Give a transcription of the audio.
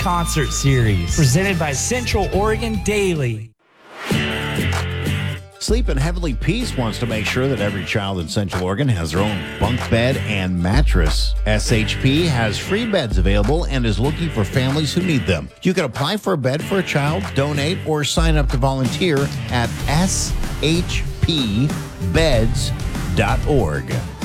concert series presented by Central Oregon Daily. Sleep in Heavenly Peace wants to make sure that every child in Central Oregon has their own bunk bed and mattress. SHP has free beds available and is looking for families who need them. You can apply for a bed for a child, donate, or sign up to volunteer at shpbeds.org.